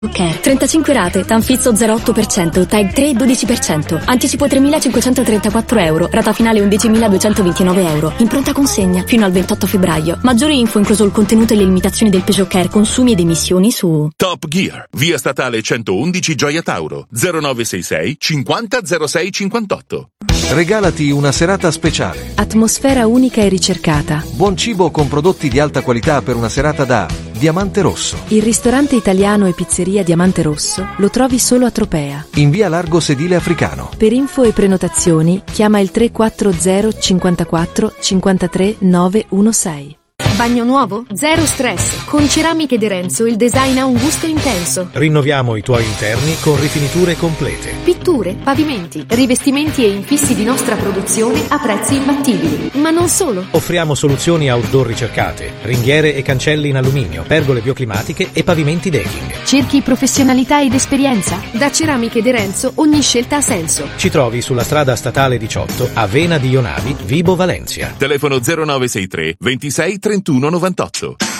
Care. 35 rate, Tanfizzo 0,8%, TAG 3 12%, anticipo 3.534 euro, rata finale 11.229 euro, in pronta consegna fino al 28 febbraio. Maggiori info incluso il contenuto e le limitazioni del Peugeot Care consumi ed emissioni su Top Gear, via statale 111 Gioia Tauro, 0966 50 06 58. Regalati una serata speciale. Atmosfera unica e ricercata. Buon cibo con prodotti di alta qualità per una serata da Diamante Rosso. Il ristorante italiano e pizzeria Diamante Rosso lo trovi solo a Tropea. In via Largo Sedile Africano. Per info e prenotazioni chiama il 340 54 53 916. Bagno nuovo? Zero stress. Con Ceramiche De Renzo il design ha un gusto intenso. Rinnoviamo i tuoi interni con rifiniture complete. Pitture, pavimenti, rivestimenti e infissi di nostra produzione a prezzi imbattibili. Ma non solo. Offriamo soluzioni outdoor ricercate, ringhiere e cancelli in alluminio, pergole bioclimatiche e pavimenti decking. Cerchi professionalità ed esperienza? Da Ceramiche De Renzo ogni scelta ha senso. Ci trovi sulla strada statale 18 a Vena di Ionavi, Vibo Valencia. Telefono 0963 26 31 98.